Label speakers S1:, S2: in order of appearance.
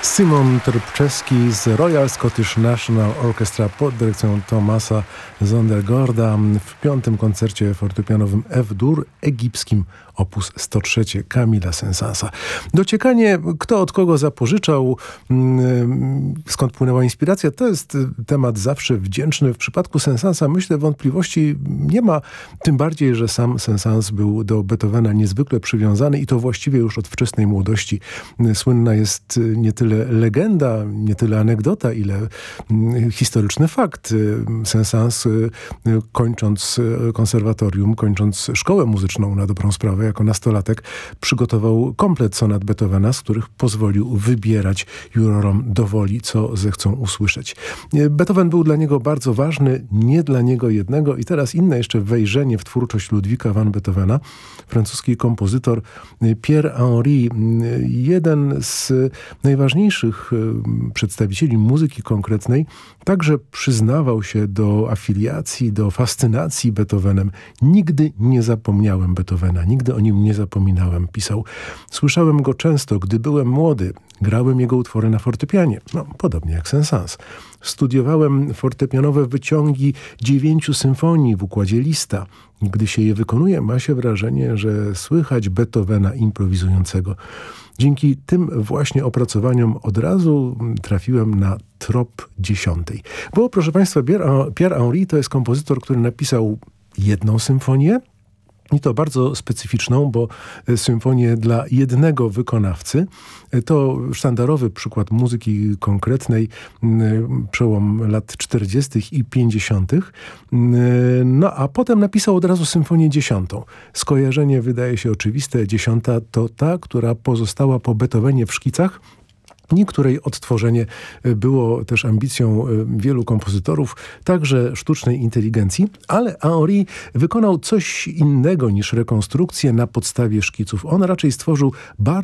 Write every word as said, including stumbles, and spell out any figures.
S1: Szymon Trpczewski z Royal Scottish National Orchestra pod dyrekcją Thomasa Zondergaarda w piątym koncercie fortepianowym F-dur egipskim opus sto trzy Camille'a Saint-Saënsa. Dociekanie, kto od kogo zapożyczał, skąd płynęła inspiracja, to jest temat zawsze wdzięczny. W przypadku Saint-Saënsa, myślę, wątpliwości nie ma, tym bardziej, że sam Saint-Saëns był do Beethovena niezwykle przywiązany i to właściwie już od wczesnej młodości. Słynna jest nie tyle legenda, nie tyle anegdota, ile historyczny fakt. Saint-Saëns, kończąc konserwatorium, kończąc szkołę muzyczną na dobrą sprawę, jako nastolatek przygotował komplet sonat Beethovena, z których pozwolił wybierać jurorom do woli, co zechcą usłyszeć. Beethoven był dla niego bardzo ważny, nie dla niego jednego i teraz inne jeszcze wejrzenie w twórczość Ludwika van Beethovena. Francuski kompozytor Pierre Henry, jeden z najważniejszych przedstawicieli muzyki konkretnej, także przyznawał się do afiliacji, do fascynacji Beethovenem. Nigdy nie zapomniałem Beethovena, nigdy o nim nie zapominałem, pisał. Słyszałem go często, gdy byłem młody. Grałem jego utwory na fortepianie, no, podobnie jak Saint-Saëns. Studiowałem fortepianowe wyciągi dziewięciu symfonii w układzie Liszta. Gdy się je wykonuje, ma się wrażenie, że słychać Beethovena improwizującego. Dzięki tym właśnie opracowaniom od razu trafiłem na trop dziesiątej. Bo, proszę Państwa, Pierre Henry to jest kompozytor, który napisał jedną symfonię, i to bardzo specyficzną, bo symfonię dla jednego wykonawcy. To sztandarowy przykład muzyki konkretnej, przełom lat czterdziestych i pięćdziesiątych. No a potem napisał od razu symfonię dziesiątą. Skojarzenie wydaje się oczywiste. Dziesiąta to ta, która pozostała po Beethovenie w szkicach, i której odtworzenie było też ambicją wielu kompozytorów, także sztucznej inteligencji, ale Henry wykonał coś innego niż rekonstrukcję na podstawie szkiców. On raczej stworzył bardzo